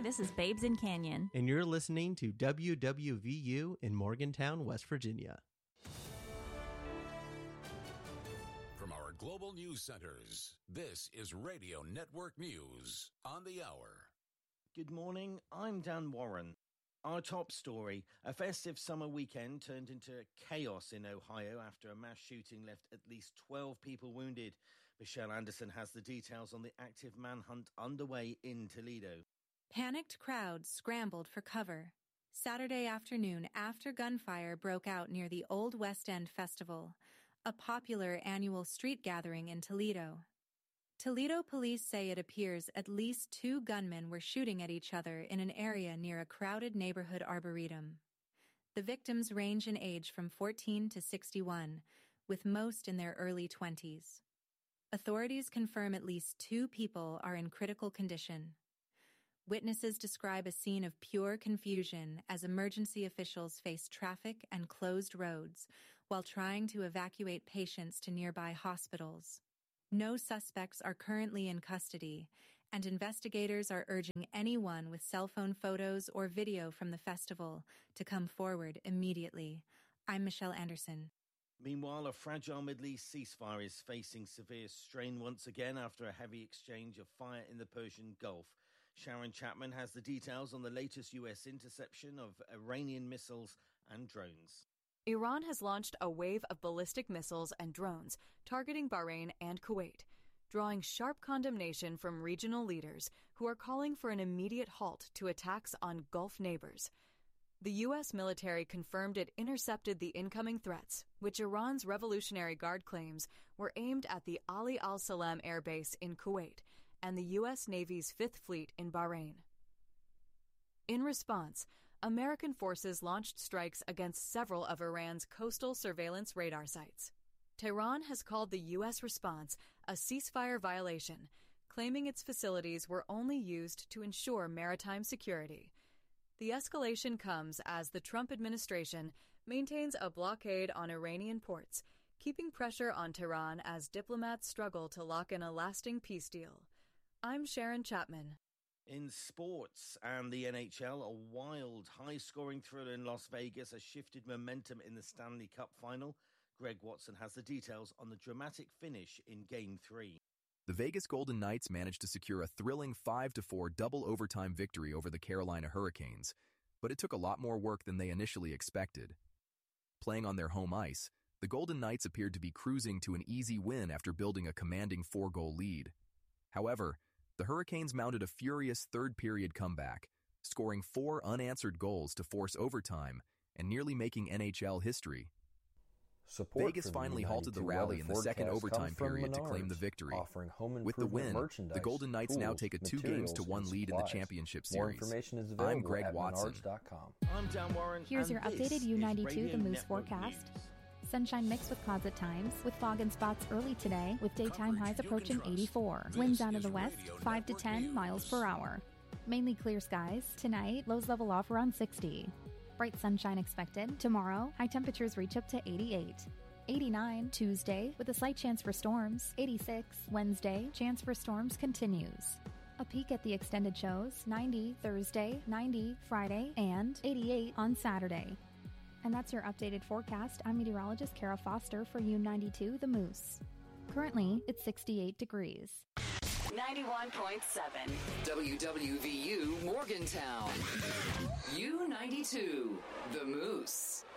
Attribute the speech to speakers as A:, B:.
A: this is Babes in Canyon.
B: And you're listening to WWVU in Morgantown, West Virginia.
C: From our global news centers, this is Radio Network News on the Hour.
D: Good morning, I'm Dan Warren. Our top story, a festive summer weekend turned into chaos in Ohio after a mass shooting left at least 12 people wounded. Michelle Anderson has the details on the active manhunt underway in Toledo.
E: Panicked crowds scrambled for cover Saturday afternoon after gunfire broke out near the Old West End Festival, a popular annual street gathering in Toledo. Toledo police say it appears at least 2 gunmen were shooting at each other in an area near a crowded neighborhood arboretum. The victims range in age from 14 to 61, with most in their early 20s. Authorities confirm at least 2 people are in critical condition. Witnesses describe a scene of pure confusion as emergency officials face traffic and closed roads while trying to evacuate patients to nearby hospitals. No suspects are currently in custody, and investigators are urging anyone with cell phone photos or video from the festival to come forward immediately. I'm Michelle Anderson.
D: Meanwhile, a fragile Middle East ceasefire is facing severe strain once again after a heavy exchange of fire in the Persian Gulf. Sharon Chapman has the details on the latest U.S. interception of Iranian missiles and drones.
F: Iran has launched a wave of ballistic missiles and drones targeting Bahrain and Kuwait, drawing sharp condemnation from regional leaders who are calling for an immediate halt to attacks on Gulf neighbors. The U.S. military confirmed it intercepted the incoming threats, which Iran's Revolutionary Guard claims were aimed at the Ali al-Salam Air Base in Kuwait and the U.S. Navy's Fifth Fleet in Bahrain. In response, American forces launched strikes against several of Iran's coastal surveillance radar sites. Tehran has called the U.S. response a ceasefire violation, claiming its facilities were only used to ensure maritime security. The escalation comes as the Trump administration maintains a blockade on Iranian ports, keeping pressure on Tehran as diplomats struggle to lock in a lasting peace deal. I'm Sharon Chapman.
D: In sports and the NHL, a wild, high-scoring thriller in Las Vegas has shifted momentum in the Stanley Cup final. Greg Watson has the details on the dramatic finish in Game 3.
G: The Vegas Golden Knights managed to secure a thrilling 5-4 double overtime victory over the Carolina Hurricanes, but it took a lot more work than they initially expected. Playing on their home ice, the Golden Knights appeared to be cruising to an easy win after building a commanding 4-goal lead. However, the Hurricanes mounted a furious third-period comeback, scoring 4 unanswered goals to force overtime and nearly making NHL history. Vegas finally halted the rally in the second overtime period to claim the victory. With the win, the Golden Knights now take a 2-1 lead in the championship series. I'm Greg Watson.
D: I'm Dan Warren.
H: Here's your updated U92 The Moose forecast. Sunshine mixed with clouds at times, with fog and spots early today, with daytime highs approaching 84. Winds out of the west, 5 to 10 miles per hour. Mainly clear skies. Tonight, lows level off around 60. Bright sunshine expected. Tomorrow, high temperatures reach up to 88. 89 Tuesday, with a slight chance for storms. 86 Wednesday, chance for storms continues. A peek at the extended shows. 90 Thursday, 90 Friday, and 88 on Saturday. And that's your updated forecast. I'm meteorologist Kara Foster for U92 The Moose. Currently, it's 68 degrees.
I: 91.7 WWVU Morgantown. U92 The Moose.